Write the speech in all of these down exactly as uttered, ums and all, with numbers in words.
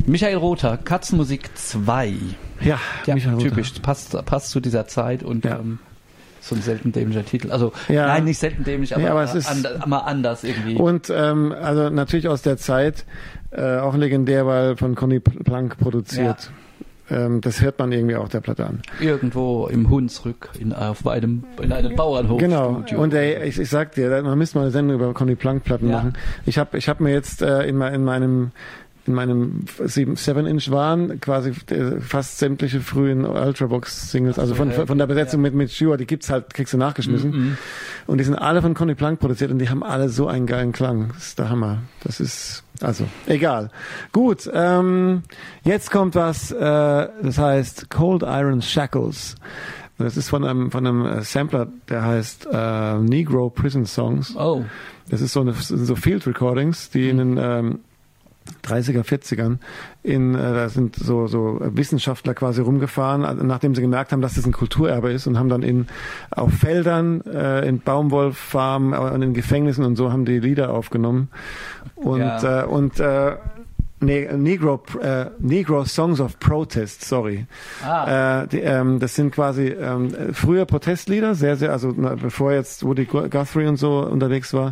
Michael Rother, Katzenmusik zwei. Ja, ja Michael typisch. Rother. Passt, passt zu dieser Zeit und ja. ähm, so ein selten dämlicher Titel. Also ja. nein, nicht selten dämlich, aber, nee, aber es ist anders, mal anders irgendwie. Und ähm, also natürlich aus der Zeit, äh, auch legendär, weil von Conny Plank produziert. Ja. Ähm, das hört man irgendwie auch der Platte an. Irgendwo im Hunsrück in, auf einem, in einem Bauernhof. Genau. Und ey, ich, ich sag dir, man müsste mal eine Sendung über Conny Plank Platten ja. machen. Ich habe ich hab mir jetzt äh, in, in meinem in meinem seven Inch waren quasi fast sämtliche frühen Ultravox-Singles, also von, von der Besetzung ja. mit, mit Stewart, die gibt's halt, kriegst du nachgeschmissen. Mm-hmm. Und die sind alle von Conny Plank produziert und die haben alle so einen geilen Klang. Das ist der Hammer. Das ist, also, egal. Gut, ähm, jetzt kommt was, äh, das heißt Cold Iron Shackles. Das ist von einem, von einem Sampler, der heißt äh, Negro Prison Songs. Oh. Das ist so eine, so Field Recordings, die mm. in den, ähm, dreißiger, vierzigern in, äh, da sind so, so Wissenschaftler quasi rumgefahren, nachdem sie gemerkt haben, dass das ein Kulturerbe ist und haben dann in, auf Feldern, äh, in Baumwollfarmen und in Gefängnissen und so haben die Lieder aufgenommen und, ja. äh, und, äh, Ne- Negro, äh, Negro Songs of Protest, sorry. Ah. Äh, die, ähm, das sind quasi ähm, früher Protestlieder, sehr, sehr, also na, bevor jetzt Woody Guthrie und so unterwegs war.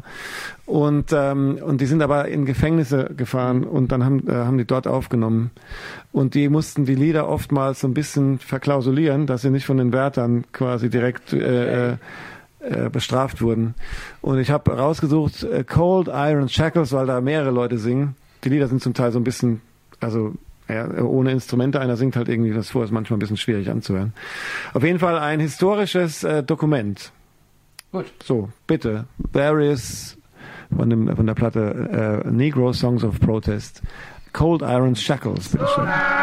Und ähm, und die sind aber in Gefängnisse gefahren und dann haben äh, haben die dort aufgenommen. Und die mussten die Lieder oftmals so ein bisschen verklausulieren, dass sie nicht von den Wärtern quasi direkt äh, äh, bestraft wurden. Und ich habe rausgesucht äh, Cold Iron Shackles, weil da mehrere Leute singen. Die Lieder sind zum Teil so ein bisschen, also ja, ohne Instrumente, einer singt halt irgendwie das vor, ist manchmal ein bisschen schwierig anzuhören. Auf jeden Fall ein historisches äh, Dokument. Gut. So, bitte. There is, von, dem, von der Platte äh, Negro Songs of Protest, Cold Iron Shackles. Bitteschön.